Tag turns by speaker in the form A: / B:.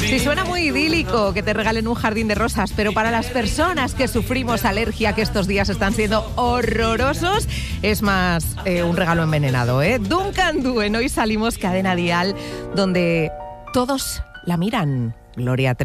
A: Si suena muy idílico que te regalen un jardín de rosas, pero para las personas que sufrimos alergia, que estos días están siendo horrorosos, es más un regalo envenenado, ¿eh? Duncan Du, en Hoy Salimos, cadena dial, donde todos la miran. Gloria Trevi.